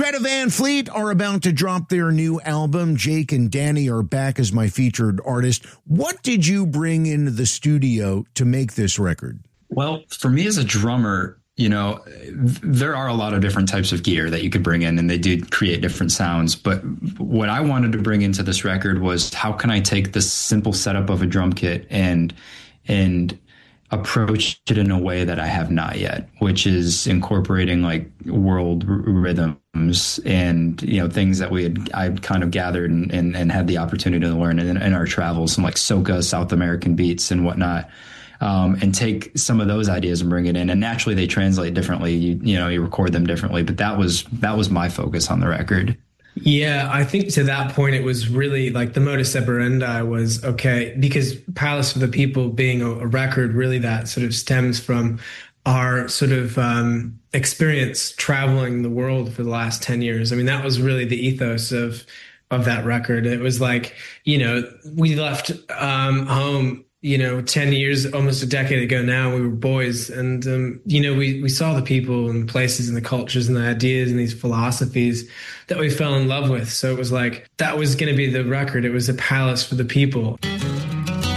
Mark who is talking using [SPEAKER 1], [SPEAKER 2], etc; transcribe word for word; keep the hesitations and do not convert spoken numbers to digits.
[SPEAKER 1] Greta Van Fleet are about to drop their new album. Jake and Danny are back as my featured artist. What did you bring into the studio to make this record?
[SPEAKER 2] Well, for me as a drummer, you know, there are a lot of different types of gear that you could bring in, and they do create different sounds. But what I wanted to bring into this record was, how can I take this simple setup of a drum kit and and approach it in a way that I have not yet, which is incorporating like world r- rhythms and, you know, things that we had, I'd kind of gathered and, and, and had the opportunity to learn in, in our travels, some like soca, South American beats and whatnot. Um, and take some of those ideas and bring it in. And naturally they translate differently. You, you know, you record them differently, but that was, that was my focus on the record.
[SPEAKER 3] Yeah, I think to that point, it was really like the modus operandi was, okay, because Palace for the People being a, a record, really that sort of stems from our sort of um, experience traveling the world for the last ten years. I mean, that was really the ethos of of that record. It was like, you know, we left um, home, you know, ten years, almost a decade ago now. We were boys, and, um, you know, we, we saw the people and the places and the cultures and the ideas and these philosophies that we fell in love with. So it was like, that was going to be the record. It was a Palace for the People.